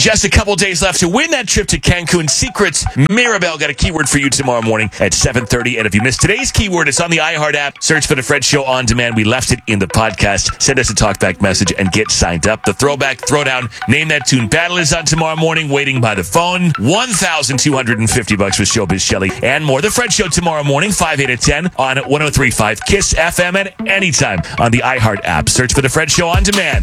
Just a couple days left to win that trip to Cancun. Secrets. Mirabelle got a keyword for you tomorrow morning at 7:30. And if you missed today's keyword, it's on the iHeart app. Search for The Fred Show On Demand. We left it in the podcast. Send us a talkback message and get signed up. The Throwback Throwdown Name That Tune battle is on tomorrow morning, waiting by the phone. $1,250 with Showbiz Shelley and more. The Fred Show tomorrow morning, 5, 8 to 10 on 103.5 KISS FM at anytime on the iHeart app. Search for The Fred Show On Demand.